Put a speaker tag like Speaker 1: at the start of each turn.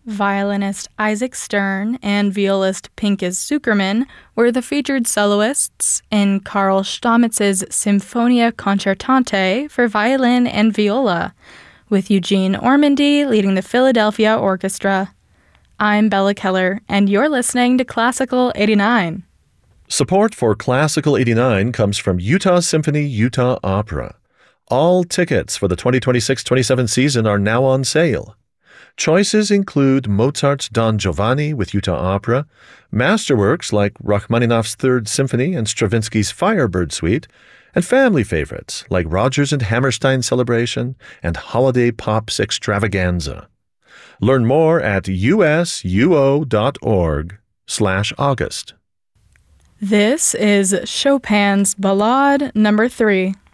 Speaker 1: Violinist Isaac Stern and violist Pinchas Zukerman were the featured soloists in Karl Stammitz's Symphonia Concertante for violin and viola, with Eugene Ormandy leading the Philadelphia Orchestra. I'm Bella Keller, and you're listening to Classical 89.
Speaker 2: Support for Classical 89 comes from Utah Symphony Utah Opera. All tickets for the 2026-27 season are now on sale. Choices include Mozart's Don Giovanni with Utah Opera, masterworks like Rachmaninoff's Third Symphony and Stravinsky's Firebird Suite, and family favorites like Rodgers and Hammerstein Celebration and Holiday Pops Extravaganza. Learn more at usuo.org/August.
Speaker 1: This is Chopin's Ballade No. 3.